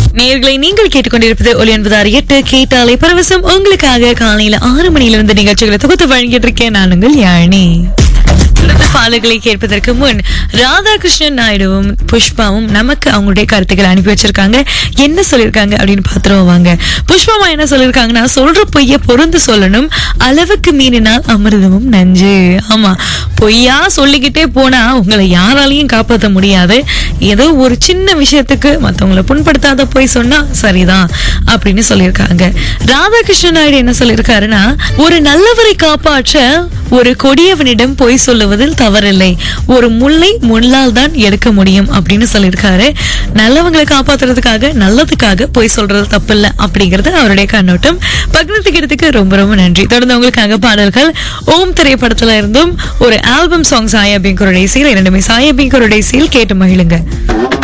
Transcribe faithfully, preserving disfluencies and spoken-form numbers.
நேயர்களை நீங்கள் கேட்டுக்கொண்டிருப்பது ஒலி ஒன்பது ஆறு எட்டு கேட்டாலே பரவசம். உங்களுக்காக காலையில ஆறு மணியிலிருந்து நிகழ்ச்சிகளை தொகுத்து வழங்கிட்டு இருக்கேன் நான் உங்கள் யாழினி. பாடல்களை கேட்பதற்கு முன் ராதாகிருஷ்ணன் நாயுடுவும் புஷ்பாவும் நமக்கு அவங்களுடைய கருத்துக்களை அனுப்பி வச்சிருக்காங்க. என்ன சொல்லிருக்காங்க அப்படின்னு பாத்துருவோம் வாங்க. புஷ்பாமா என்ன சொல்லிருக்காங்கன்னா, சொல்ற பொய்ய பொருந்து சொல்லணும், அளவுக்கு மீறினால் அமிர்தமும் நஞ்சு. ஆமா, பொய்யா சொல்லிக்கிட்டே போனா உங்களை யாராலையும் காப்பாற்ற முடியாது. ஏதோ ஒரு சின்ன விஷயத்துக்கு மத்தவங்களை புண்படுத்தாத போய் சொன்னா சரிதான் அப்படின்னு சொல்லியிருக்காங்க. ராதாகிருஷ்ணன் நாயுடு என்ன சொல்லியிருக்காருன்னா, ஒரு நல்லவரை காப்பாற்ற ஒரு கொடியவனிடம் பொய் சொல்லுவதில் தவறில்லை, ஒரு முல்லை முள்ளால் தான் எடுக்க முடியும் அப்படின்னு சொல்லியிருக்காரு. நல்லவங்களை காப்பாத்துறதுக்காக நல்லதுக்காக பொய் சொல்றது தப்பு இல்ல அப்படிங்கறது அவருடைய கண்ணோட்டம். பகிர்ந்துக்கிறதுக்கு ரொம்ப ரொம்ப நன்றி. தொடர்ந்து உங்களுக்காக பாடல்கள் ஓம் திரைப்படத்துல இருந்தும் ஒரு ஆல்பம் சாங் சாயா பிங்கருடைய சீல், இரண்டுமே சாயா பிங்கருடைய சீல் கேட்டு மகிழுங்க.